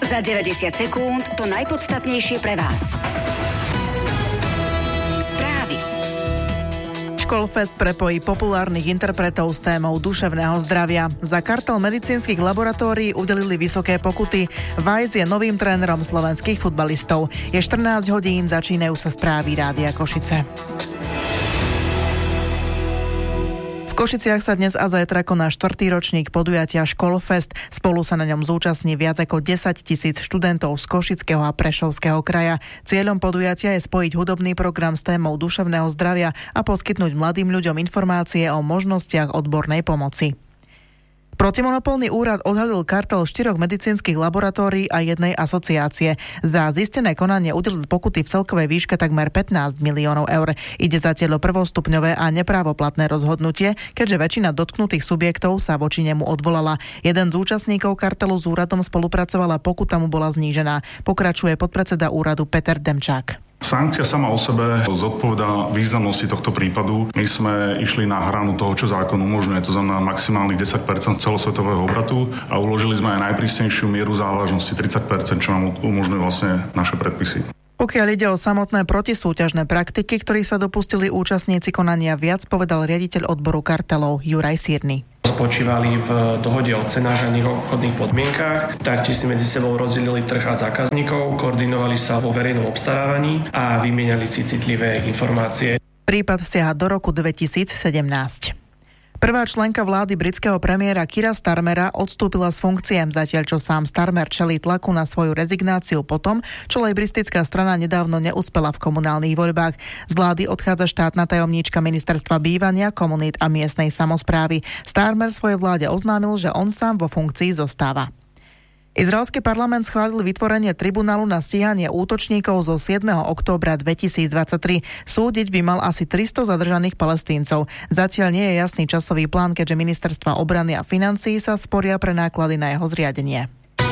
Za 90 sekúnd to najpodstatnejšie pre vás. Správy. Školfest prepojí populárnych interpretov s témou duševného zdravia. Za kartel medicínskych laboratórií udelili vysoké pokuty. Weiss je novým trénerom slovenských futbalistov. Je 14 hodín, začínajú sa správy Rádia Košice. V Košiciach sa dnes a zajtra koná 4. ročník podujatia Školfest. Spolu sa na ňom zúčastní viac ako 10 000 študentov z Košického a Prešovského kraja. Cieľom podujatia je spojiť hudobný program s témou duševného zdravia a poskytnúť mladým ľuďom informácie o možnostiach odbornej pomoci. Protimonopolný úrad odhalil kartel 4 medicínskych laboratórií a jednej asociácie. Za zistené konanie udelil pokuty v celkovej výške takmer 15 miliónov eur. Ide zatiaľ o prvostupňové a neprávoplatné rozhodnutie, keďže väčšina dotknutých subjektov sa voči nemu odvolala. Jeden z účastníkov kartelu s úradom spolupracoval a pokuta mu bola znížená. Pokračuje podpredseda úradu Peter Demčák. Sankcia sama o sebe zodpovedá významnosti tohto prípadu. My sme išli na hranu toho, čo zákon umožňuje, to znamená maximálnych 10% celosvetového obratu a uložili sme aj najprísnejšiu mieru závažnosti 30%, čo nám umožňujú vlastne naše predpisy. Pokiaľ ide o samotné protisúťažné praktiky, ktorých sa dopustili účastníci konania, viac povedal riaditeľ odboru kartelov Juraj Sírny. Spočívali v dohode o cenách a obchodných podmienkách, taktiež si medzi sebou rozdelili trh a zákazníkov, koordinovali sa vo verejnom obstarávaní a vymieniali si citlivé informácie. Prípad siaha do roku 2017. Prvá členka vlády britského premiéra Keira Starmera odstúpila z funkcie, zatiaľ čo sám Starmer čelí tlaku na svoju rezignáciu potom, čo lejbristická strana nedávno neúspela v komunálnych voľbách. Z vlády odchádza štátna tajomníčka ministerstva bývania, komunít a miestnej samosprávy. Starmer svojej vláde oznámil, že on sám vo funkcii zostáva. Izraelský parlament schválil vytvorenie tribunálu na stíhanie útočníkov zo 7. októbra 2023. Súdiť by mal asi 300 zadržaných Palestíncov. Zatiaľ nie je jasný časový plán, keďže ministerstva obrany a financií sa sporia pre náklady na jeho zriadenie.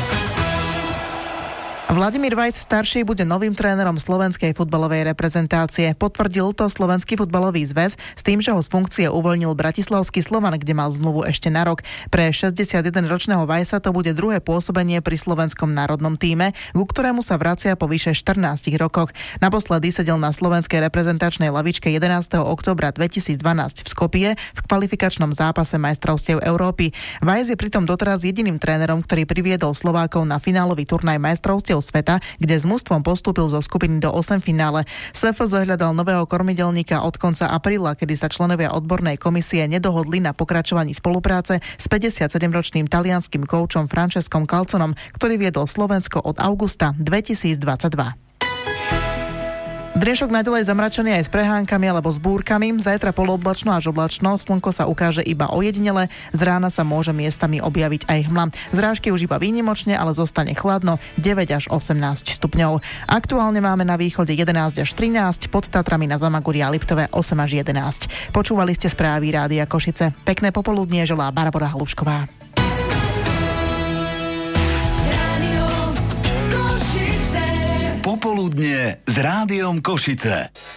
Vladimír Weiss starší bude novým trénerom slovenskej futbalovej reprezentácie. Potvrdil to Slovenský futbalový zväz s tým, že ho z funkcie uvoľnil bratislavský Slovan, kde mal zmluvu ešte na rok. Pre 61-ročného Weissa to bude druhé pôsobenie pri slovenskom národnom tíme, ku ktorému sa vracia po vyše 14 rokoch. Naposledy sedel na slovenskej reprezentačnej lavičke 11. októbra 2012 v Skopje v kvalifikačnom zápase majstrovstiev Európy. Weiss je pritom doteraz jediným trénerom, ktorý priviedol Slovákov na finálový turnaj majstrovstiev sveta, kde s mužstvom postúpil zo skupiny do 8 finále. SFZ hľadal nového kormidelníka od konca apríla, kedy sa členovia odbornej komisie nedohodli na pokračovaní spolupráce s 57-ročným talianskym koučom Francescom Calzonom, ktorý viedol Slovensko od augusta 2022. Dnešok naďalej zamračený aj s prehánkami alebo s búrkami. Zajtra polooblačno až oblačno, slnko sa ukáže iba ojedinele, z rána sa môže miestami objaviť aj hmla. Zrážky už iba výnimočne, ale zostane chladno, 9 až 18 stupňov. Aktuálne máme na východe 11 až 13, pod Tatrami na Zamaguri a Liptove 8 až 11. Počúvali ste správy Rádia Košice. Pekné popoludnie želá Barbora Halušková. Popoludnie s Rádiom Košice.